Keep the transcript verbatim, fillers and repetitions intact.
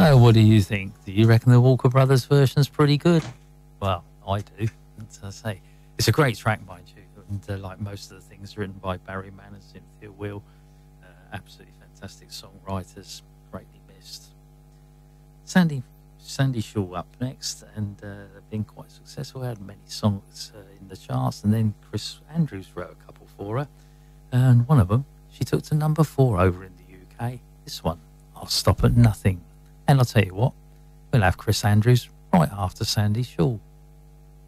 So, what do you think? Do you reckon the Walker Brothers version's pretty good? Well, I do. As I say, it's a great track, mind you, and uh, like most of the things written by Barry Mann and Cynthia Will, uh, absolutely fantastic songwriters, greatly missed. Sandy Sandy Shaw up next, and uh, they've been quite successful. Had many songs uh, in the charts, and then Chris Andrews wrote a couple for her, and one of them she took to number four over in the U K. This one, I'll Stop at Nothing. And I'll tell you what, we'll have Chris Andrews right after Sandy Shaw.